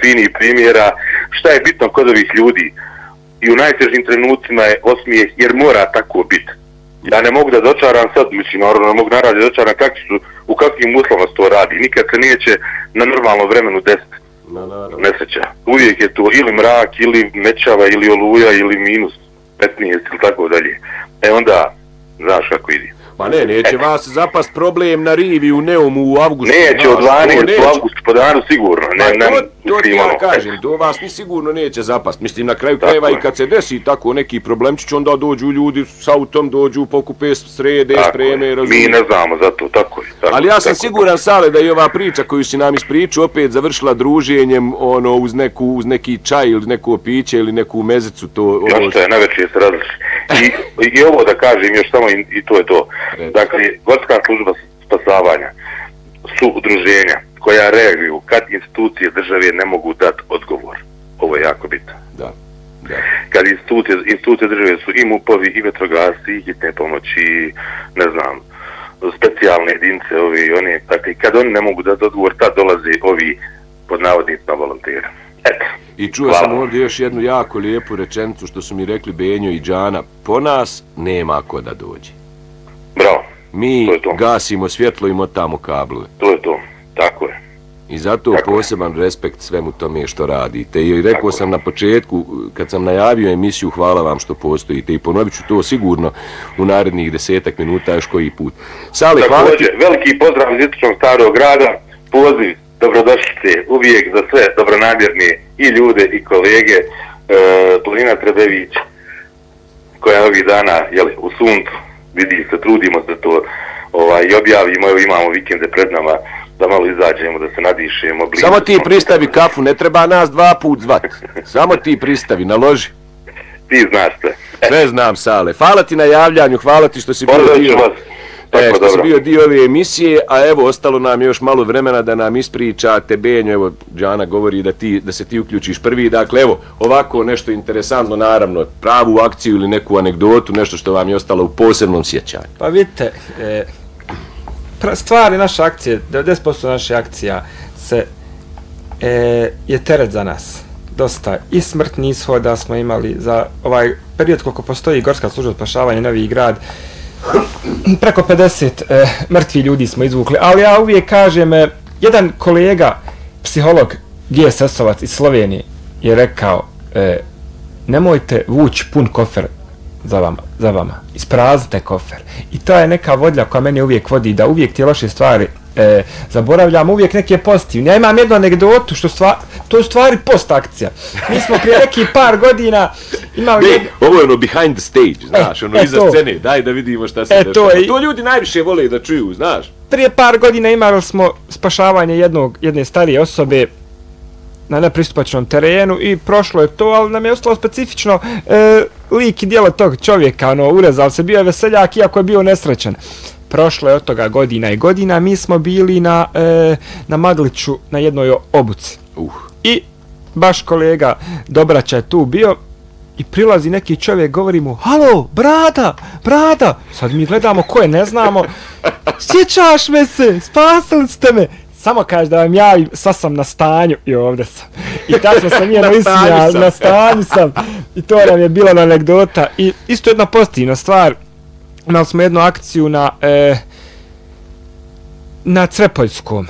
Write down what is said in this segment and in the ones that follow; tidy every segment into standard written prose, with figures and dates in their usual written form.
finih primjera. Šta je bitno kod ovih ljudi? I u najtežim trenucima je osmijeh, jer mora tako biti. Ja ne mogu da dočaram sad, mislim, naravno ne mogu naravno da dočaram u kakvim uslovima to radi. Nikad se neće na normalnom vremenu desiti nesreća. Uvijek je to ili mrak, ili mećava, ili oluja, ili minus 15 ili tako dalje. Onda, znaš kako ide. Ma ne, neće vas zapast problem na rivi u Neumu u avgustu. Neće od 12 u avgustu po danu sigurno. To ti ja kažem, do vas ni sigurno neće zapast. Mislim, na kraju krajeva i kad se desi tako neki problemčić, onda dođu ljudi s autom, dođu pokupe srede, spreme, razumije. Mi ne znamo za to, tako je. Ali ja sam siguran, Sale, da je ova priča koju si nam ispričao opet završila druženjem uz neki čaj ili neko piće ili neku mezicu. Ja što je, najveće se različi. I ovo da kažem još samo i to je to. Dakle, Gorska služba spasavanja su udruženja koja reaguju kad institucije države ne mogu dati odgovor. Ovo je jako bitno. Da. Kad institucije države su i MUP-ovi, i vatrogasci, i hitne pomoći, ne znam, specijalne jedinice, ovi i one. Dakle, kad oni ne mogu dati odgovor, tad dolaze ovi pod navodnicima volontera. Eto. I čuo sam ovdje još jednu jako lijepu rečenicu što su mi rekli Benjo i Džana. Po nas nema ko da dođe. Bravo. Mi gasimo svjetlo i motamo kablove. To je to. Tako je. I zato poseban respekt svemu tome što radite. I rekao sam na početku, kad sam najavio emisiju, hvala vam što postojite. I ponovit ću to sigurno u narednih 10 minuta još koji put. Sale, hvala ti. Veliki pozdrav iz Istočnog Starog grada. Poziv dobrodošlice uvijek za sve dobronamjerne i ljude i kolege. Polina Trebević, koja ovih dana u suncu, vidi se, trudimo se to i objavimo, evo imamo vikende pred nama, da malo izađemo, da se nadišemo. Samo ti pristavi kafu, ne treba nas 2 put zvat. Samo ti pristavi, naloži. Ti znaš sve. Sve znam, Sale. Hvala ti na javljanju, hvala ti što si bio dio ove emisije, a evo, ostalo nam još malo vremena da nam ispričate, Benjo, evo, Džana govori da se ti uključiš prvi, dakle, evo, ovako nešto interesantno, naravno, pravu akciju ili neku anegdotu, nešto što vam je ostalo u posebnom sjećanju. Pa vidite, stvari naše akcije, 90% naše akcija je teret za nas. Dosta i smrtni ishoda smo imali za ovaj period koliko postoji Gorska služba spašavanja Novi Grad. Preko 50 mrtvi ljudi smo izvukli, ali ja uvijek kažem, jedan kolega, psiholog GSS-ovac iz Slovenije je rekao, nemojte vući pun kofer za vama, ispraznite kofer. I to je neka vodlja koja mene uvijek vodi, da uvijek te loše stvari zaboravljam, uvijek neke pozitivne. Ja imam jednu anegdotu, to je u stvari post-akcija. Mi smo prije neki par godina imali... Ovo je ono behind the stage, znaš, ono iza scene, daj da vidimo šta se dešava. To ljudi najviše vole da čuju, znaš. Prije par godina imali smo spašavanje jedne starije osobe na nepristupačnom terenu i prošlo je to, ali nam je ostalo specifično lik i dijelo tog čovjeka, urezal se, bio je veseljak iako je bio nesrećan. Prošlo je od toga godina i godina, mi smo bili na Magliću na jednoj obuci. I baš kolega Dobraća je tu bio i prilazi neki čovjek, govori mu, halo, brada, sad mi gledamo ko je, ne znamo, sjećaš me se, spasili ste me. Samo kaže da vam javim, sad sam na stanju i ovdje sam. I tako smo se njeno ismijali, na stanju sam. I to nam je bila anegdota. I isto jedna pozitivna stvar, imali smo jednu akciju na Crepoljskom,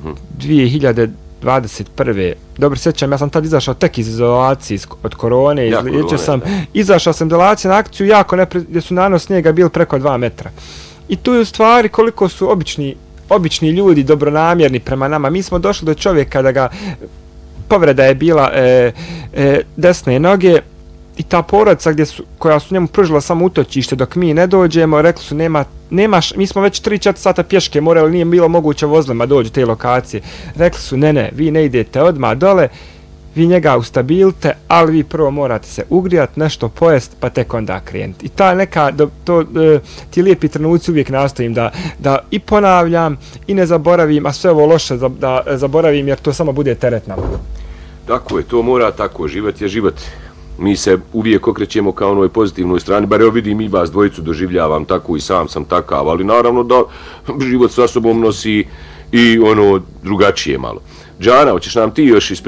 2021. Dobro sjećam, ja sam tad izašao tek iz izolacije od korone, izašao sam izolacije na akciju jako gdje su nanos snijega bili preko 2 metra. I tu je u stvari koliko su obični ljudi dobronamjerni prema nama. Mi smo došli do čovjeka da ga povreda je bila desne noge i ta porodica koja su njemu pružila samo utočište dok mi ne dođemo, rekli su mi smo već 3-4 sata pješke morali, nije bilo moguće vozilima dođu te lokacije. Rekli su ne, vi ne idete odmah dole, vi njega ustabilite, ali vi prvo morate se ugrijati, nešto pojest, pa tek onda krenuti. I ta neka, ti lijepi trenuci uvijek nastojim da i ponavljam i ne zaboravim, a sve ovo loše da zaboravim, jer to samo bude teret nam. Tako je, to mora tako, život je život. Mi se uvijek okrećemo ka onoj pozitivnoj strani, bar evo vidim i vas dvojicu doživljavam tako i sam sam takav, ali naravno da život sa sobom nosi i ono drugačije malo. Džana, hoćeš nam ti još ispričati